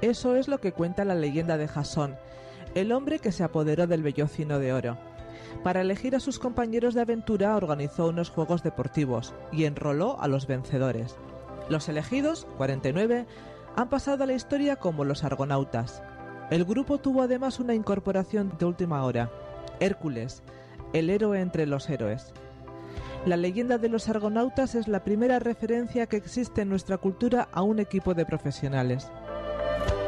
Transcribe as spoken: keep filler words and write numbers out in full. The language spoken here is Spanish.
Eso es lo que cuenta la leyenda de Jasón, el hombre que se apoderó del vellocino de oro. Para elegir a sus compañeros de aventura organizó unos juegos deportivos y enroló a los vencedores. Los elegidos, cuarenta y nueve, han pasado a la historia como los Argonautas. El grupo tuvo además una incorporación de última hora, Hércules, el héroe entre los héroes. La leyenda de los Argonautas es la primera referencia que existe en nuestra cultura a un equipo de profesionales.